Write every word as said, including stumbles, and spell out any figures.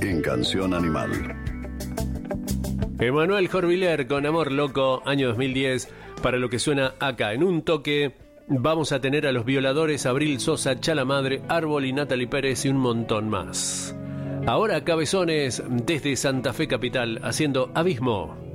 en Canción Animal. Emanuel Jorviler con Amor Loco, año dos mil diez, para lo que suena acá. En un toque vamos a tener a Los Violadores, Abril Sosa, Chala Madre, Árbol y Natalie Pérez y un montón más. Ahora Cabezones desde Santa Fe Capital haciendo Abismo.